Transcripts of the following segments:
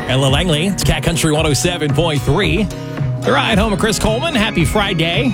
Ella Langley. It's Cat Country 107.3. The ride home of Chris Coleman. Happy Friday.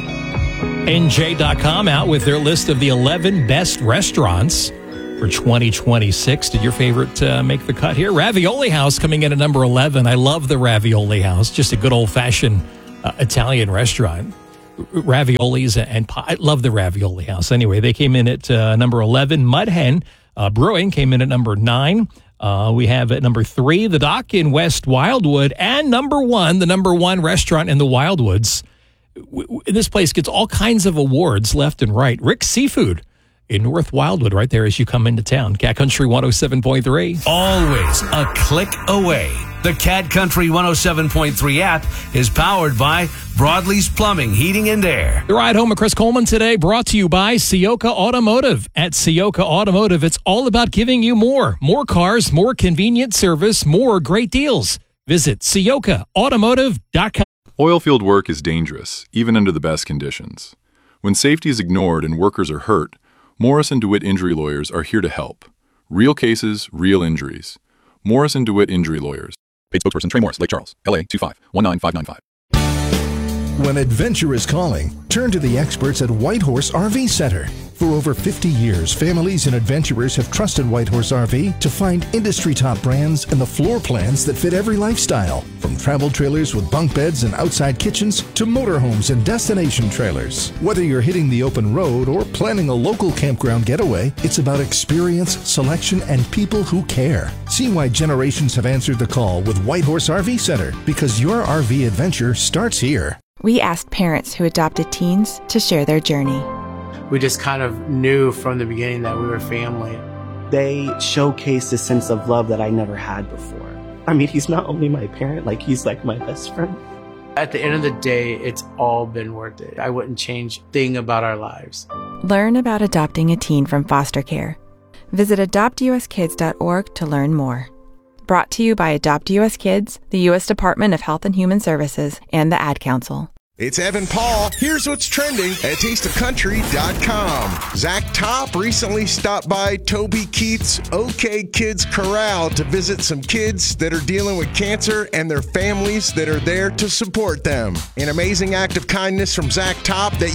NJ.com out with their list of the 11 best restaurants for 2026. Did your favorite make the cut here? Ravioli House coming in at number 11. I love the Ravioli House. Just a good old-fashioned Italian restaurant. Raviolis and pie. I love the Ravioli House. Anyway, they came in at number 11. Mud Hen Brewing came in at number 9. We have at number 3, The Dock in West Wildwood. And number 1, the number 1 restaurant in the Wildwoods. This place gets all kinds of awards left and right. Rick's Seafood in North Wildwood, right there as you come into town. Cat Country 107.3. Always a click away. The Cat Country 107.3 app is powered by Broadlee's Plumbing, Heating, and Air. The ride home of Chris Coleman today brought to you by Ciocca Automotive. At Ciocca Automotive, it's all about giving you more. More cars, more convenient service, more great deals. Visit CioccaAutomotive.com. Oilfield work is dangerous, even under the best conditions. When safety is ignored and workers are hurt, Morris & DeWitt Injury Lawyers are here to help. Real cases, real injuries. Morris & DeWitt Injury Lawyers. Paid spokesperson Trey Morris, Lake Charles, LA 2519595. When adventure is calling, turn to the experts at Whitehorse RV Center. For over 50 years, families and adventurers have trusted Whitehorse RV to find industry-top brands and the floor plans that fit every lifestyle. From travel trailers with bunk beds and outside kitchens to motorhomes and destination trailers. Whether you're hitting the open road or planning a local campground getaway, it's about experience, selection, and people who care. See why generations have answered the call with Whitehorse RV Center, because your RV adventure starts here. We asked parents who adopted teens to share their journey. We just kind of knew from the beginning that we were family. They showcased a sense of love that I never had before. I mean, he's not only my parent, he's like my best friend. At the end of the day, it's all been worth it. I wouldn't change a thing about our lives. Learn about adopting a teen from foster care. Visit adoptuskids.org to learn more. Brought to you by Adopt US Kids, the U.S. Department of Health and Human Services, and the Ad Council. It's Evan Paul. Here's what's trending at tasteofcountry.com. Zach Top recently stopped by Toby Keith's OK Kids Corral to visit some kids that are dealing with cancer and their families that are there to support them. An amazing act of kindness from Zach Top that